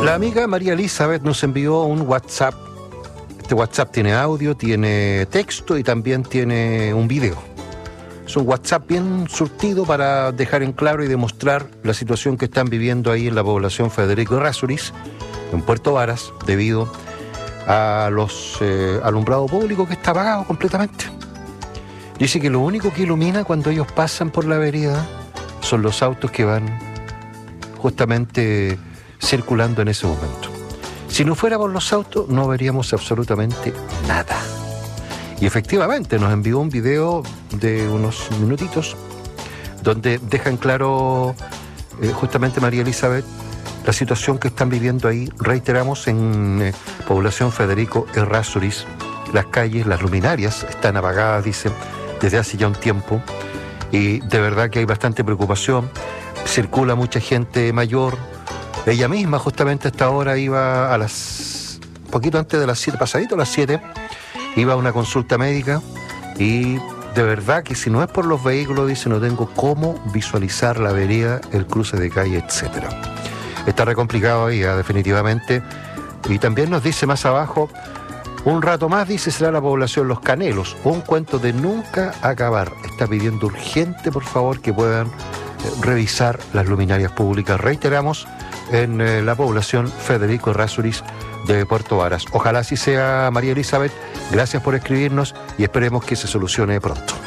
La amiga María Elizabeth nos envió un WhatsApp. Este WhatsApp tiene audio, tiene texto y también tiene un video. Es un WhatsApp bien surtido para dejar en claro y demostrar la situación que están viviendo ahí en la población Federico Errázuriz, en Puerto Varas, debido a los alumbrado público que está apagado completamente. Dice que lo único que ilumina cuando ellos pasan por la vereda son los autos que van justamente circulando en ese momento. Si no fuera por los autos, no veríamos absolutamente nada. Y efectivamente nos envió un video de unos minutitos donde dejan claro justamente María Elizabeth la situación que están viviendo ahí. Reiteramos, en población Federico Errázuriz, las calles, las luminarias están apagadas, dicen, desde hace ya un tiempo, y de verdad que hay bastante preocupación. Circula mucha gente mayor. Ella misma justamente a esta hora iba a poquito antes de las 7, pasadito a las 7, iba a una consulta médica, y de verdad que si no es por los vehículos, dice, no tengo cómo visualizar la vereda, el cruce de calle, etcétera. Está re complicado ahí, definitivamente. Y también nos dice más abajo, un rato más, dice, será la población Los Canelos, un cuento de nunca acabar. Está pidiendo urgente, por favor, que puedan revisar las luminarias públicas. Reiteramos, en la población Federico Errázuriz de Puerto Varas. Ojalá así sea, María Elizabeth. Gracias por escribirnos y esperemos que se solucione pronto.